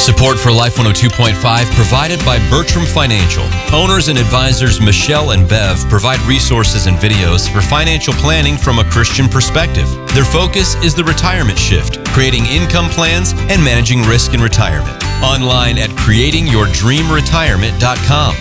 Support for Life 102.5 provided by Bertram Financial. Owners and advisors Michelle and Bev provide resources and videos for financial planning from a Christian perspective. Their focus is the retirement shift, creating income plans and managing risk in retirement. Online at creatingyourdreamretirement.com.